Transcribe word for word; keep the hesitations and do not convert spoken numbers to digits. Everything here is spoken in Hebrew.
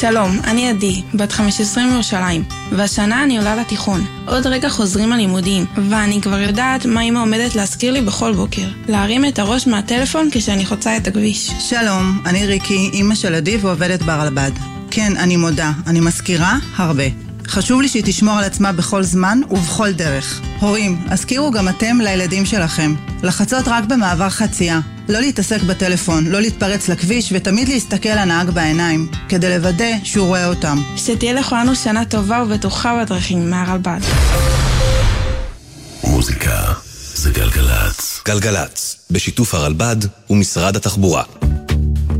שלום, אני עדי, בת חמש עשרה מירושלים, והשנה אני עולה לתיכון. עוד רגע חוזרים הלימודים, ואני כבר יודעת מה אמא עומדת להזכיר לי בכל בוקר. להרים את הראש מהטלפון כשאני חוצה את הכביש. שלום, אני ריקי, אמא של עדי ועובדת ברלב"ד. כן, אני מודה, אני מזכירה הרבה. חשוב לי שהיא תשמור על עצמה בכל זמן ובכל דרך. הורים, הזכירו גם אתם לילדים שלכם. לחצות רק במעבר חצייה. לא להתעסק בטלפון, לא להתפרץ לכביש ותמיד להסתכל לנהג בעיניים, כדי לוודא שהוא רואה אותם. שתהיה לכולנו שנה טובה ובטוחה בדרכים מהרלב"ד. מוזיקה זה גלגלץ. גלגלץ, בשיתוף הרלב"ד ומשרד התחבורה.